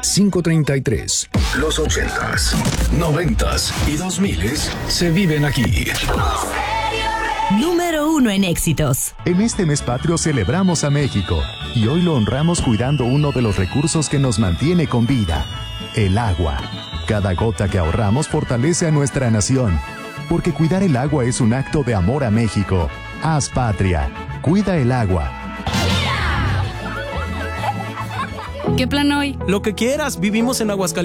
533. Los 80s, 90s y 2000s se viven aquí. Número 1 en éxitos. En este mes patrio celebramos a México y hoy lo honramos cuidando uno de los recursos que nos mantiene con vida, el agua. Cada gota que ahorramos fortalece a nuestra nación, porque cuidar el agua es un acto de amor a México. Haz patria, cuida el agua. ¿Qué plan hoy? Lo que quieras, vivimos en Aguascalientes.